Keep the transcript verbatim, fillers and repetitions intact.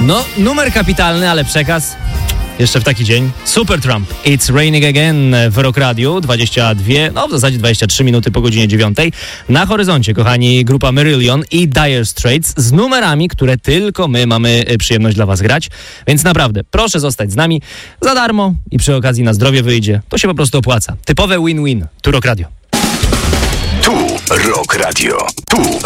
No, numer kapitalny, ale przekaz jeszcze w taki dzień. Super Trump. It's Raining Again w Rock Radio. dwadzieścia dwie, no w zasadzie dwadzieścia trzy minuty po godzinie dziewiątej. Na horyzoncie, kochani, grupa Marillion i Dire Straits z numerami, które tylko my mamy przyjemność dla was grać. Więc naprawdę, proszę zostać z nami za darmo i przy okazji na zdrowie wyjdzie. To się po prostu opłaca. Typowe win-win. Tu Rock Radio. Tu Rock Radio. Tu